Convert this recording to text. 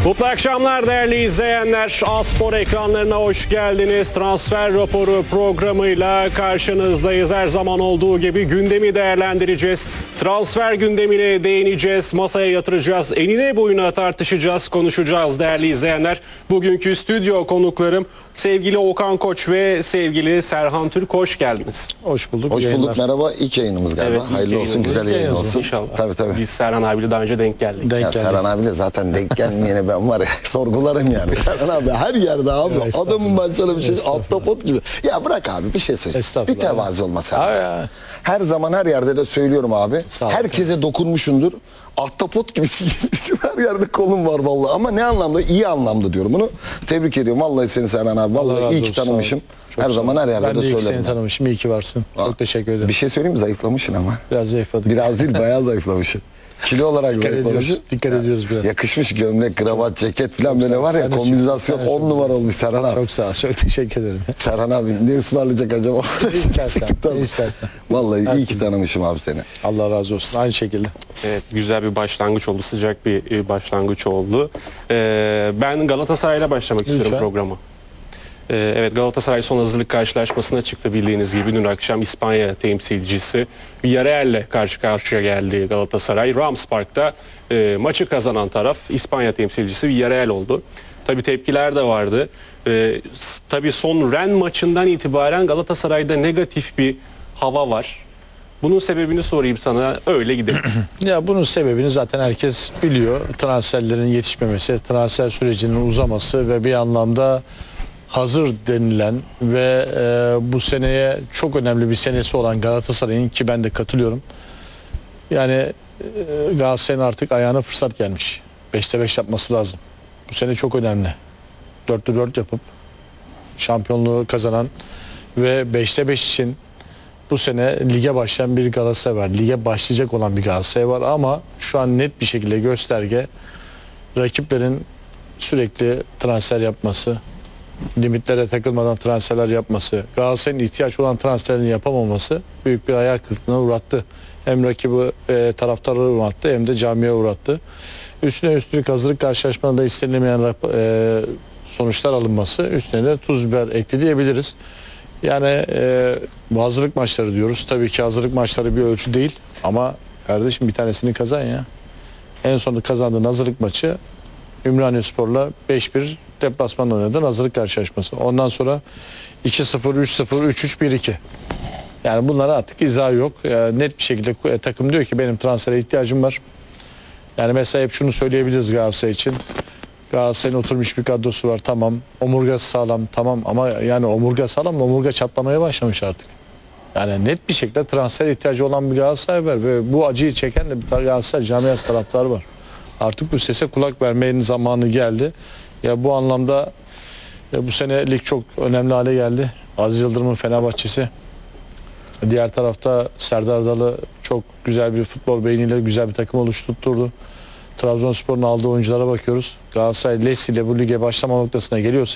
Mutlu akşamlar değerli izleyenler. A-Spor ekranlarına hoş geldiniz. Transfer raporu programıyla karşınızdayız. Her zaman olduğu gibi gündemi değerlendireceğiz. Transfer gündemine değineceğiz, masaya yatıracağız, enine boyuna tartışacağız, konuşacağız değerli izleyenler. Bugünkü stüdyo konuklarım sevgili Okan Koç ve sevgili Serhan Türk, hoş geldiniz. Hoş bulduk. Hoş bulduk, merhaba. İlk yayınımız galiba. Evet, hayırlı olsun, yayınımız. güzel yayın olsun. İnşallah. Tabii. Biz Serhan abiyle daha önce denk geldik. Ya Serhan abiyle zaten denk gelmeyene ben var ya sorgularım yani. Serhan abi her yerde abi. Ya, adamın ben sana bir şey ahtapot gibi. Ya bırak abi bir şey söyle. Bir tevazi olma Serhan. Her zaman her yerde de söylüyorum abi. Herkese dokunmuşundur. Ahtapot gibisin. Her yerde kolun var vallahi. Ama ne anlamda? İyi anlamda diyorum bunu. Tebrik ediyorum. Vallahi seni Serhan abi. Vallahi iyi ki tanımışım. Her zaman her yerde de söylerim. Ben de seni tanımışım. İyi ki varsın. Çok teşekkür ederim. Bir şey söyleyeyim mi? Zayıflamışsın ama. Biraz zayıfladık. Biraz değil, bayağı zayıflamışsın. Kilo olarak zayıflamışsın. Dikkat ediyoruz biraz. Yakışmış gömlek, kravat, ceket falan böyle var ya, kombinasyon 10 numara olmuş Serhan abi. Çok sağ ol. Çok teşekkür ederim. Serhan abi ne ısmarlayacak acaba? Ne istersen. Vallahi iyi ki tanımışım abi seni. Allah razı olsun. Aynı şekilde. Evet, güzel bir başlangıç oldu, sıcak bir başlangıç oldu. Ben Galatasaray'la başlamak istiyorum programa. Evet, Galatasaray son hazırlık karşılaşmasına çıktı bildiğiniz gibi. Dün akşam İspanya temsilcisi Villarreal'le karşı karşıya geldi Galatasaray. Rams Park'ta maçı kazanan taraf İspanya temsilcisi Villarreal oldu. Tabii tepkiler de vardı. Tabii son Rennes maçından itibaren Galatasaray'da negatif bir hava var. Bunun sebebini sorayım sana, öyle gidelim. Ya bunun sebebini zaten herkes biliyor. Transferlerin yetişmemesi, transfer sürecinin uzaması ve bir anlamda hazır denilen ve bu seneye çok önemli bir senesi olan Galatasaray'ın, ki ben de katılıyorum. Yani Galatasaray'ın artık ayağına fırsat gelmiş. 5'te 5 yapması lazım. Bu sene çok önemli. 4'te 4 yapıp şampiyonluğu kazanan ve 5'te 5 için bu sene lige başlayan bir Galatasaray var. Lige başlayacak olan bir Galatasaray var ama şu an net bir şekilde gösterge rakiplerin sürekli transfer yapması, limitlere takılmadan transferler yapması, Galatasaray'ın ihtiyaç olan transferlerini yapamaması büyük bir hayal kırıklığına uğrattı. Hem rakibi taraftarları uğrattı hem de camiye uğrattı. Üstüne üstlük hazırlık karşılaşmalarında istenilemeyen sonuçlar alınması üstüne de tuz biber ekli diyebiliriz. Yani bu hazırlık maçları diyoruz. Tabii ki hazırlık maçları bir ölçü değil ama kardeşim bir tanesini kazan ya. En sonunda kazandığın hazırlık maçı Ümraniyespor'la 5-1 deplasmanda oynadığın hazırlık karşılaşması. Ondan sonra 2-0, 3-0, 3-3, 1-2. Yani bunlara artık izah yok. Net bir şekilde takım diyor ki benim transfere ihtiyacım var. Yani mesela hep şunu söyleyebiliriz Galatasaray için. Galatasaray'ın oturmuş bir kadrosu var, tamam. Omurgası sağlam, tamam, ama yani omurga sağlam, omurga çatlamaya başlamış artık. Yani net bir şekilde transfer ihtiyacı olan bir Galatasaray var ve bu acıyı çeken de bir Galatasaray camiası taraftarı var. Artık bu sese kulak vermenin zamanı geldi. Ya bu anlamda bu sene lig çok önemli hale geldi. Aziz Yıldırım'ın Fenerbahçesi. Diğer tarafta Serdar Adalı çok güzel bir futbol beyniyle güzel bir takım oluşturdu. Trabzonspor'un aldığı oyunculara bakıyoruz. Galatasaray Lens ile bu lige başlama noktasına geliyorsa